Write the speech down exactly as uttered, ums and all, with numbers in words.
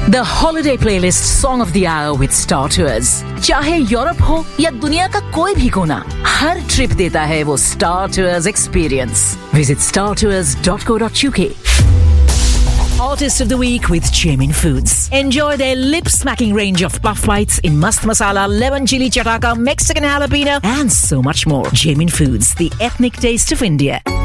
The holiday playlist song of the hour with Star Tours. चाहे Europe हो या दुनिया का कोई भी कोना, हर ट्रिप देता है वो Star Tours experience. Visit star tours dot co dot u k. Artist of the Week with Jamin Foods. Enjoy their lip-smacking range of puff bites in mast masala, lemon chili chataka, Mexican jalapeno, and so much more. Jamin Foods, the ethnic taste of India.